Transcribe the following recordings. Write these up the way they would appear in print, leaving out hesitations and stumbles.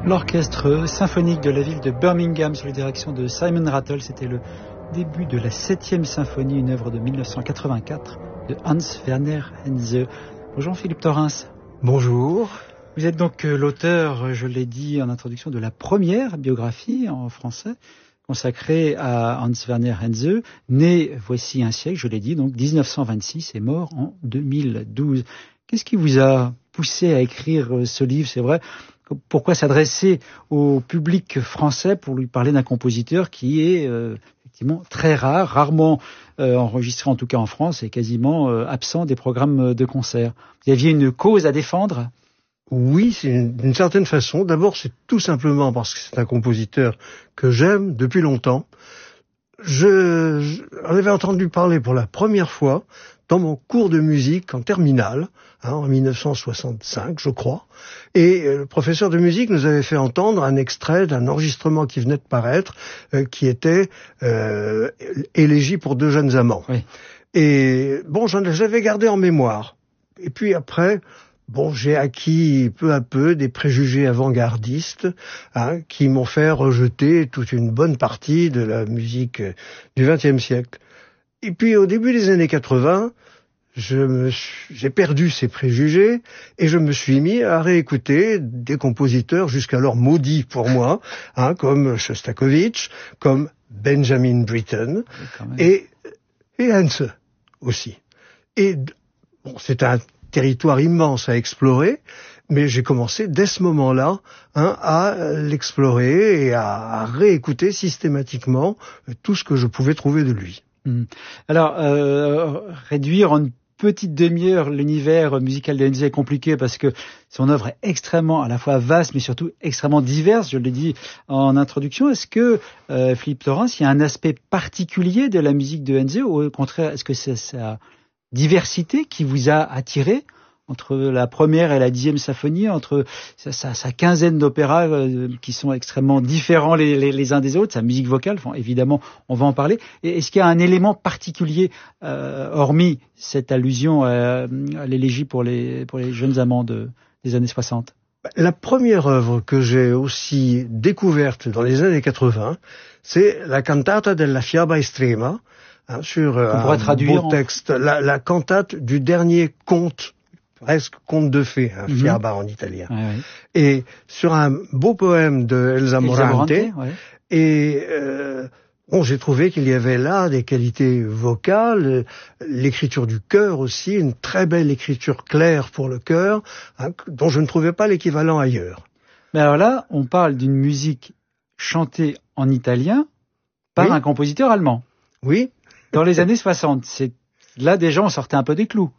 L'orchestre symphonique de la ville de Birmingham sous la direction de Simon Rattle, c'était le début de la 7e symphonie, une œuvre de 1984 de Hans Werner Henze. Bonjour Philippe Thorens. Bonjour. Vous êtes donc l'auteur, je l'ai dit en introduction, de la première biographie en français consacrée à Hans Werner Henze, né voici un siècle, je l'ai dit, donc 1926 et mort en 2012. Qu'est-ce qui vous a poussé à écrire ce livre? C'est vrai, pourquoi s'adresser au public français pour lui parler d'un compositeur qui est effectivement très rare, rarement enregistré en tout cas en France et quasiment absent des programmes de concert? Vous aviez une cause à défendre? Oui, c'est d'une certaine façon. D'abord, c'est tout simplement parce que c'est un compositeur que j'aime depuis longtemps. J'en avais entendu parler pour la première fois dans mon cours de musique en terminale, en 1965, je crois. Et le professeur de musique nous avait fait entendre un extrait d'un enregistrement qui venait de paraître, qui était Élégie pour deux jeunes amants. Oui. Et bon, j'avais gardé en mémoire. Et puis après, j'ai acquis peu à peu des préjugés avant-gardistes qui m'ont fait rejeter toute une bonne partie de la musique du XXe siècle. Et puis au début des années 80, j'ai perdu ces préjugés et je me suis mis à réécouter des compositeurs jusqu'alors maudits pour moi, comme Shostakovich, comme Benjamin Britten et Henze aussi. Et bon, c'est un territoire immense à explorer, mais j'ai commencé dès ce moment-là à l'explorer et à réécouter systématiquement tout ce que je pouvais trouver de lui. Alors, réduire en une petite demi-heure l'univers musical de Henze est compliqué parce que son œuvre est extrêmement à la fois vaste mais surtout extrêmement diverse, je l'ai dit en introduction. Est-ce que, Philippe Thorens, il y a un aspect particulier de la musique de Henze ou au contraire, est-ce que c'est sa diversité qui vous a attiré entre la première et la 10e symphonie, entre sa quinzaine d'opéras qui sont extrêmement différents les uns des autres, sa musique vocale, évidemment, on va en parler. Et est-ce qu'il y a un élément particulier, hormis cette allusion à l'élégie pour les jeunes amants des années 60? La première œuvre que j'ai aussi découverte dans les années 80, c'est la Cantata della Fiaba Estrema, sur un beau texte, la cantate du dernier conte, presque conte de fées, fiaba en italien. Ouais. Et sur un beau poème de Elsa Morante. Ouais. Et j'ai trouvé qu'il y avait là des qualités vocales, l'écriture du chœur aussi, une très belle écriture claire pour le chœur, dont je ne trouvais pas l'équivalent ailleurs. Mais alors là, on parle d'une musique chantée en italien par un compositeur allemand. Oui. Dans les années 60, là des gens sortaient un peu des clous.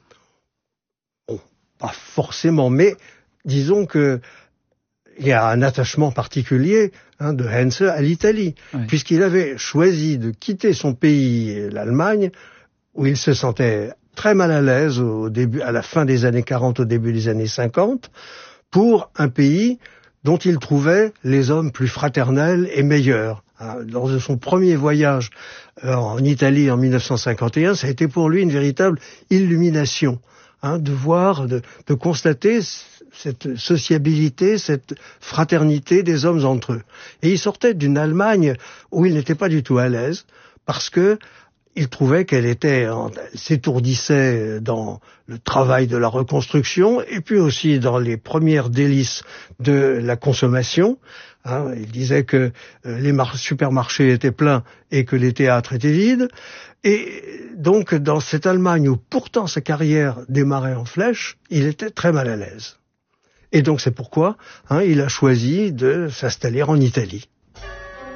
Bon, pas forcément, mais disons que il y a un attachement particulier de Henze à l'Italie, puisqu'il avait choisi de quitter son pays, l'Allemagne, où il se sentait très mal à l'aise à la fin des années 40, au début des années 50, pour un pays dont il trouvait les hommes plus fraternels et meilleurs. Lors de son premier voyage en Italie en 1951, ça a été pour lui une véritable illumination, de voir, de constater cette sociabilité, cette fraternité des hommes entre eux. Et il sortait d'une Allemagne où il n'était pas du tout à l'aise, parce que il trouvait elle s'étourdissait dans le travail de la reconstruction et puis aussi dans les premières délices de la consommation. Il disait que les supermarchés étaient pleins et que les théâtres étaient vides. Et donc, dans cette Allemagne où pourtant sa carrière démarrait en flèche, il était très mal à l'aise. Et donc, c'est pourquoi il a choisi de s'installer en Italie.